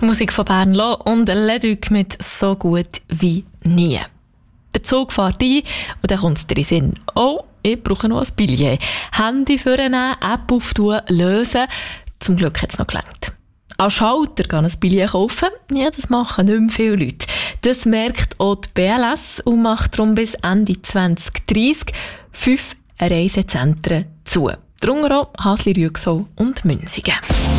Musik von Bern Lo und Leduc mit «So gut wie nie». Der Zug fährt ein und dann kommt es dir in den Sinn. Oh, ich brauche noch ein Billett. Handy vornehmen, App auftun, lösen. Zum Glück hat es noch gelangt. Als Schalter kann ein Billett kaufen. Ja, das machen nicht mehr viele Leute. Das merkt auch die BLS und macht darum bis Ende 2030 5 Reisezentren zu. Darunter auch Hasli, Rüegsau und Münsingen.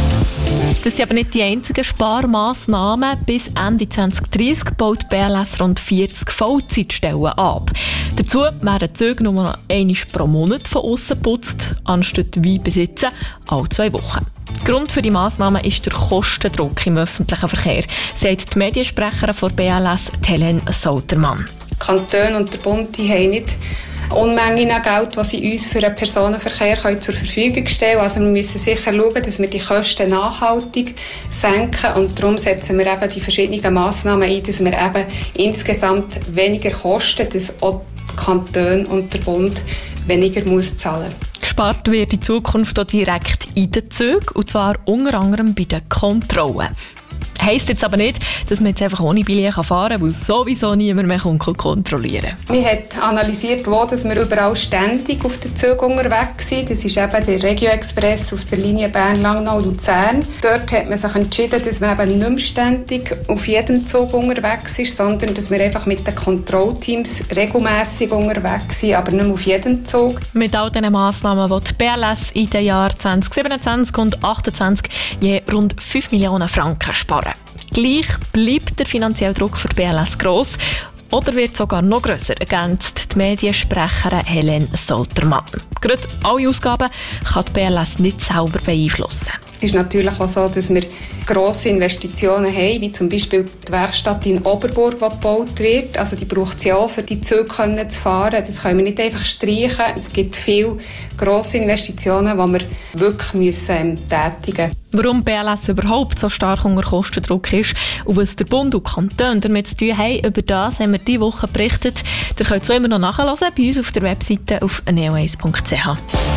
Das sind aber nicht die einzigen Sparmassnahmen. Bis Ende 2030 baut die BLS rund 40 Vollzeitstellen ab. Dazu werden Züge nur noch einmal pro Monat von aussen geputzt, anstatt wie bis jetzt alle 2 Wochen. Grund für die Massnahmen ist der Kostendruck im öffentlichen Verkehr, sagt die Mediensprecherin von BLS, Helen Sautermann. Die Kantone und der Bund haben nicht Unmengen an Geld, die sie uns für den Personenverkehr zur Verfügung stellen können. Also wir müssen sicher schauen, dass wir die Kosten nachhaltig senken. Und darum setzen wir eben die verschiedenen Massnahmen ein, dass wir eben insgesamt weniger kosten, dass auch die Kantone und der Bund weniger zahlen muss. Gespart wird in Zukunft auch direkt in den Zügen, und zwar unter anderem bei den Kontrollen. Heisst jetzt aber nicht, dass man jetzt einfach ohne Billett fahren kann, weil sowieso niemand mehr kontrollieren kann. Wir haben analysiert, wo dass wir überall ständig auf den Zügen unterwegs sind. Das ist eben der Regio-Express auf der Linie Bern-Langnau-Luzern. Dort hat man sich entschieden, dass man eben nicht mehr ständig auf jedem Zug unterwegs ist, sondern dass wir einfach mit den Kontrollteams regelmässig unterwegs sind, aber nicht mehr auf jedem Zug. Mit all diesen Massnahmen will die BLS in den Jahren 2027 und 2028 je rund 5 Millionen Franken sparen. Gleich bleibt der finanzielle Druck für die BLS gross oder wird sogar noch grösser, ergänzt die Mediensprecherin Helen Sautermann. Gerade alle Ausgaben kann die BLS nicht selber beeinflussen. Es ist natürlich auch so, dass wir grosse Investitionen haben, wie zum Beispiel die Werkstatt in Oberburg, die gebaut wird. Also die braucht es ja auch, für die Züge zu fahren. Das können wir nicht einfach streichen. Es gibt viele grosse Investitionen, die wir wirklich tätigen müssen. Warum BLS überhaupt so stark unter Kostendruck ist und was der Bund und Kantone damit zu tun haben, über das haben wir diese Woche berichtet. Ihr könnt es immer noch nachhören bei uns auf der Webseite auf neo1.ch.